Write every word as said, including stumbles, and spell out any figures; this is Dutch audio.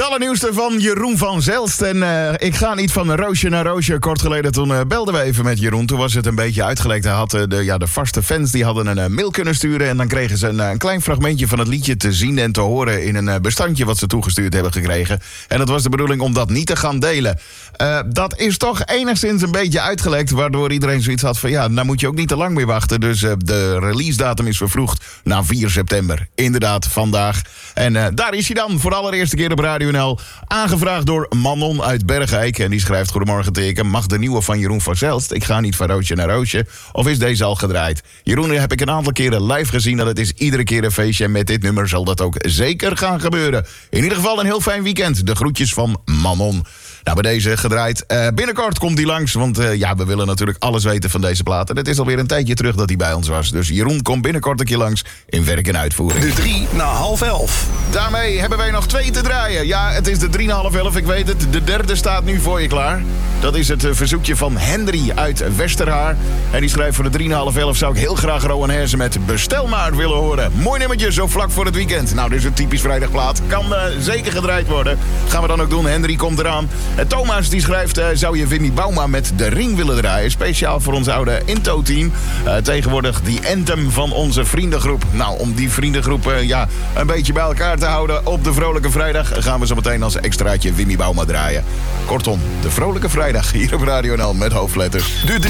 allernieuwste van Jeroen van Zelst. En uh, ik ga niet van roosje naar roosje. Kort geleden toen uh, belden we even met Jeroen. Toen was het een beetje uitgelekt. Hij had uh, de, ja, de vaste fans die hadden een uh, mail kunnen sturen. En dan kregen ze een, uh, een klein fragmentje van het liedje te zien en te horen in een uh, bestandje wat ze toegestuurd hebben gekregen. En dat was de bedoeling om dat niet te gaan delen. Uh, dat is toch enigszins een beetje uitgelekt. Waardoor iedereen zoiets had van ja, nou moet je ook niet te lang meer wachten. Dus uh, de release datum is vervroegd naar vier september. Inderdaad, vandaag. En uh, daar is hij dan voor de allereerste keer op Radio N L. Aangevraagd door Manon uit Bergijk. En die schrijft: goedemorgen teken. Mag de nieuwe van Jeroen van Zelst? Ik ga niet van roosje naar roosje. Of is deze al gedraaid? Jeroen heb ik een aantal keren live gezien. En het is iedere keer een feestje. En met dit nummer zal dat ook zeker gaan gebeuren. In ieder geval een heel fijn weekend. De groetjes van Manon. Nou, bij deze gedraaid. Uh, binnenkort komt hij langs, want uh, ja, we willen natuurlijk alles weten van deze plaat. En het is alweer een tijdje terug dat hij bij ons was. Dus Jeroen komt binnenkort een keer langs in werk en uitvoering. De drie na half elf. Daarmee hebben wij nog twee te draaien. Ja, het is de drie na half elf, ik weet het. De derde staat nu voor je klaar. Dat is het uh, verzoekje van Henry uit Westerhaar. En die schrijft: voor de drie na half elf zou ik heel graag Rowan Hersen met Bestel maar willen horen. Mooi nummertje, zo vlak voor het weekend. Nou, dit is een typisch vrijdagplaat. Kan uh, zeker gedraaid worden. Gaan we dan ook doen. Henry komt eraan. En Thomas die schrijft: uh, zou je Wimmy Bauma met De Ring willen draaien? Speciaal voor ons oude Into-team. Uh, tegenwoordig die anthem van onze vriendengroep. Nou, om die vriendengroep uh, ja, een beetje bij elkaar te houden op de Vrolijke Vrijdag gaan we zo meteen als extraatje Wimmy Bauma draaien. Kortom, de Vrolijke Vrijdag hier op Radio N L met hoofdletters. De